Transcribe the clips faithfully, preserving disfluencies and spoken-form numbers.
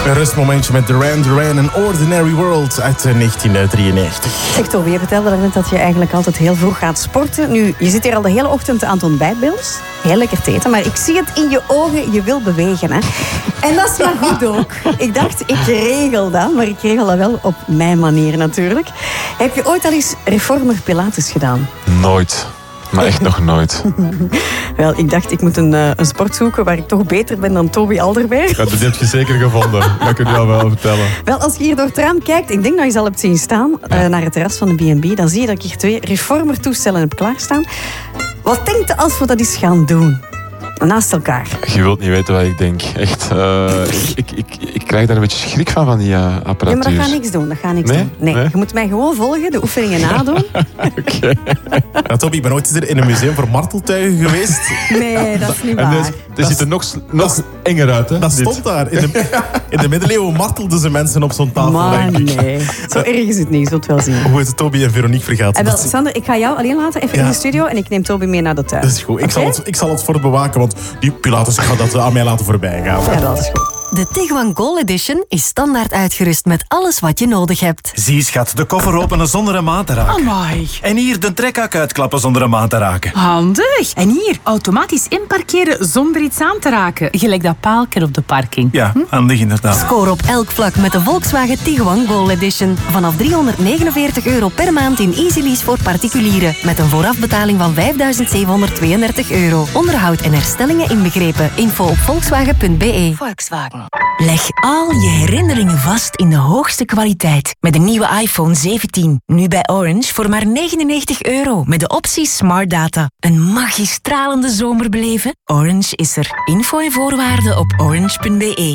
Een rustmomentje met Duran Duran en Ordinary World uit negentien drieënnegentig. Zeg toch, je vertelde net dat je eigenlijk altijd heel vroeg gaat sporten. Nu, je zit hier al de hele ochtend aan het ontbijt bij ons. Heel lekker te eten, maar ik zie het in je ogen, je wil bewegen. Hè? En dat is maar goed ook. Ik dacht, ik regel dat, maar ik regel dat wel op mijn manier natuurlijk. Heb je ooit al eens reformer Pilates gedaan? Nooit. Maar echt nog nooit. Wel, ik dacht, ik moet een, uh, een sport zoeken waar ik toch beter ben dan Toby Alderweireld. Ja, dat heb je zeker gevonden. Dat kun je jou wel vertellen. Wel, als je hier door het raam kijkt, ik denk dat je ze al hebt zien staan, ja. uh, naar het terras van de B en B, dan zie je dat ik hier twee reformer-toestellen heb klaarstaan. Wat denkt je als we dat eens gaan doen? Naast elkaar. Je wilt niet weten wat ik denk. Echt, uh, ik, ik, ik, ik krijg daar een beetje schrik van, van die uh, apparatuur. Ja, maar dat gaat niks doen. Dat gaat niks nee? doen. Nee, nee, je moet mij gewoon volgen, de oefeningen nadoen. Oké. Okay. Ja, Toby, ik ben ooit eens in een museum voor marteltuigen geweest. Nee, dat is niet waar. En er ziet er nog, nog enger uit, hè? Dat dit. stond daar. In de, in de middeleeuwen martelden ze mensen op zo'n tafel. Maar nee, zo erg is het niet. Je zult wel zien. Hoe is het Toby en Veronique vergaat? En wel, Sander, ik ga jou alleen laten, even ja. in de studio, en ik neem Toby mee naar de tuin. Dat is goed. Ik, okay? zal het, ik zal het voor het bewaken, want die Pilates, ik ga dat aan mij laten voorbij gaan. Ja, dat is goed. De Tiguan Goal Edition is standaard uitgerust met alles wat je nodig hebt. Zie, schat, de koffer openen zonder een maat te raken. Amai. En hier de trekhak uitklappen zonder een maat te raken. Handig. En hier, automatisch inparkeren zonder iets aan te raken. Gelijk dat paalken op de parking. Ja, hm? handig inderdaad. Score op elk vlak met de Volkswagen Tiguan Goal Edition. Vanaf driehonderdnegenenveertig euro per maand in Easy Lease voor particulieren. Met een voorafbetaling van vijfduizend zevenhonderdtweeëndertig euro. Onderhoud en herstellingen inbegrepen. Info op volkswagen punt b e. Volkswagen. Leg al je herinneringen vast in de hoogste kwaliteit. Met de nieuwe iPhone zeventien. Nu bij Orange voor maar negenennegentig euro. Met de optie Smart Data. Een magistralende zomer beleven? Orange is er. Info en voorwaarden op orange punt b e.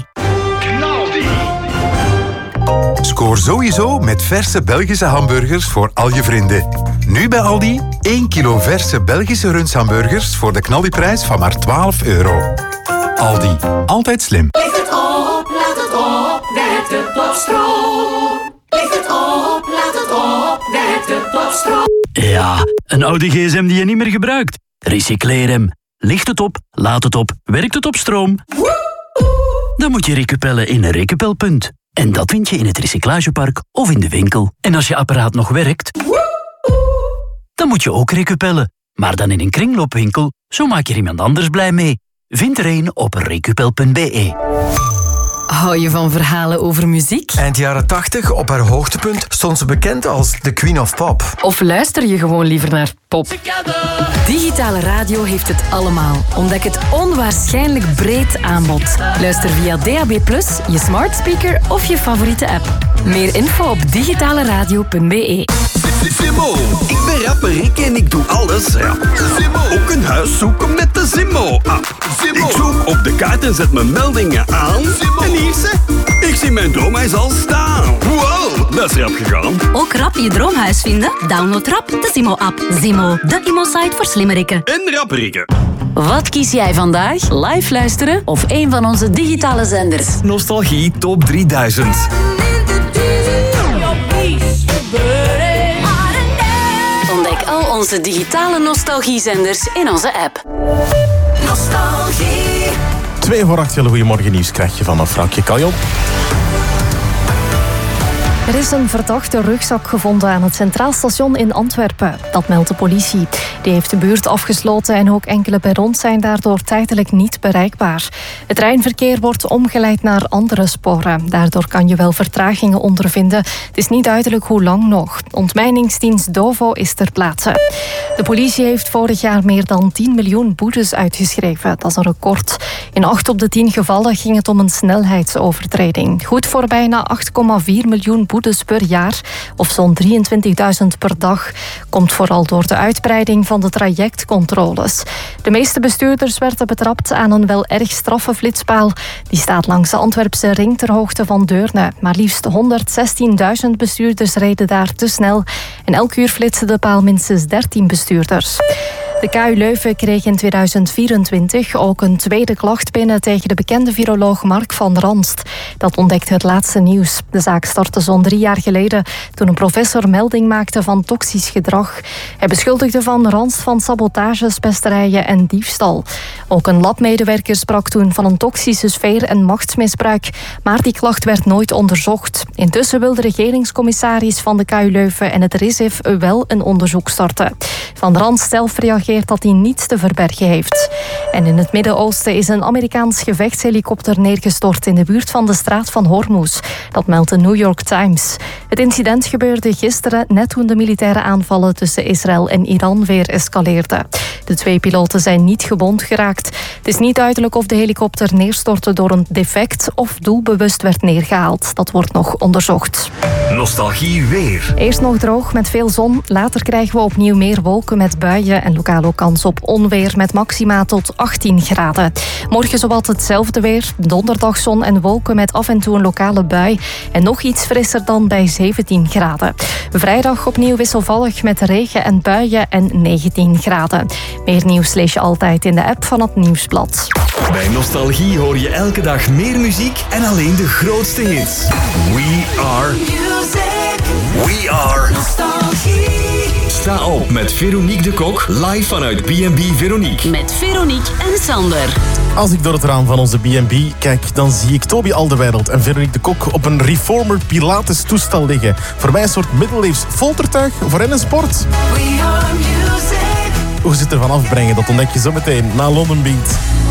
Scoor sowieso met verse Belgische hamburgers voor al je vrienden. Nu bij Aldi één kilo verse Belgische rundshamburgers voor de knaldiprijs van maar twaalf euro. Aldi, altijd slim. Licht het op, laat het op, werkt het op stroom. Licht het op, laat het op, werkt het op stroom. Ja, een oude gsm die je niet meer gebruikt. Recycleer hem. Licht het op, laat het op, werkt het op stroom. Dan moet je recupellen in een recupelpunt. En dat vind je in het recyclagepark of in de winkel. En als je apparaat nog werkt, dan moet je ook recupellen. Maar dan in een kringloopwinkel, zo maak je er iemand anders blij mee. Vind er een op recupel punt b e. Hou je van verhalen over muziek? Eind jaren tachtig, op haar hoogtepunt, stond ze bekend als de Queen of Pop. Of luister je gewoon liever naar pop? Digitale radio heeft het allemaal. Ontdek het onwaarschijnlijk breed aanbod. Luister via D A B plus, je smart speaker of je favoriete app. Meer info op digitaleradio punt b e. Zimmo, ik ben rapper Rick en ik doe alles rap. Zimmo, ook een huis zoeken met de Zimmo-app. Ik zoek op de kaart en zet mijn meldingen aan. Zimmo. En hier ze, ik zie mijn droomhuis al staan. Wow, dat is rap gegaan. Ook rap je droomhuis vinden? Download rap de Zimmo-app. Zimmo, de immo-site voor slimmerikken. En rapperikken. Wat kies jij vandaag? Live luisteren of een van onze digitale zenders? Nostalgie Top drieduizend. Ontdek al onze digitale nostalgiezenders in onze app. Nostalgie. Twee voor acht, goedemorgen nieuws krijg je van Frankje Kaljon. Er is een verdachte rugzak gevonden aan het Centraal Station in Antwerpen. Dat meldt de politie. Die heeft de buurt afgesloten en ook enkele perrons zijn daardoor tijdelijk niet bereikbaar. Het treinverkeer wordt omgeleid naar andere sporen. Daardoor kan je wel vertragingen ondervinden. Het is niet duidelijk hoe lang nog. Ontmijningsdienst Dovo is ter plaatse. De politie heeft vorig jaar meer dan tien miljoen boetes uitgeschreven. Dat is een record. In acht op de tien gevallen ging het om een snelheidsovertreding. Goed voor bijna acht komma vier miljoen boetes per jaar, of zo'n drieëntwintigduizend per dag, komt vooral door de uitbreiding van de trajectcontroles. De meeste bestuurders werden betrapt aan een wel erg straffe flitspaal. Die staat langs de Antwerpse ring ter hoogte van Deurne. Maar liefst honderdzestienduizend bestuurders reden daar te snel. En elk uur flitsen de paal minstens dertien bestuurders. De K U Leuven kreeg in tweeduizend vierentwintig ook een tweede klacht binnen tegen de bekende viroloog Mark van Ranst. Dat ontdekte het laatste nieuws. De zaak startte zo'n drie jaar geleden toen een professor melding maakte van toxisch gedrag. Hij beschuldigde Van Ranst van sabotages, pesterijen en diefstal. Ook een labmedewerker sprak toen van een toxische sfeer en machtsmisbruik, maar die klacht werd nooit onderzocht. Intussen wil de regeringscommissaris van de K U Leuven en het R I S I F wel een onderzoek starten. Van Ranst zelf reageert dat hij niets te verbergen heeft. En in het Midden-Oosten is een Amerikaans gevechtshelikopter neergestort in de buurt van de straat van Hormuz. Dat meldt de New York Times. Het incident gebeurde gisteren net toen de militaire aanvallen tussen Israël en Iran weer escaleerden. De twee piloten zijn niet gewond geraakt. Het is niet duidelijk of de helikopter neerstortte door een defect of doelbewust werd neergehaald. Dat wordt nog onderzocht. Nostalgie weer. Eerst nog droog met veel zon. Later krijgen we opnieuw meer wolken met buien en lokaal ook kans op onweer met maxima tot achttien graden. Morgen zowat hetzelfde weer. Donderdag zon en wolken met af en toe een lokale bui. En nog iets frisser dan bij zeventien graden. Vrijdag opnieuw wisselvallig met regen en buien en negentien graden. Meer nieuws lees je altijd in de app van het Nieuwsblad. Bij Nostalgie hoor je elke dag meer muziek en alleen de grootste hits. We are music. We are Nostalgie. Sta op met Veronique de Kok, live vanuit B en B Veronique. Met Veronique en Sander. Als ik door het raam van onze B en B kijk, dan zie ik Toby Alderweireld en Veronique de Kok op een reformer Pilates toestel liggen. Voor mij een soort middeleeuws foltertuig, voor hen een sport. We are music. Hoe ze het ervan afbrengen, dat ontdek je zo meteen na London Beat.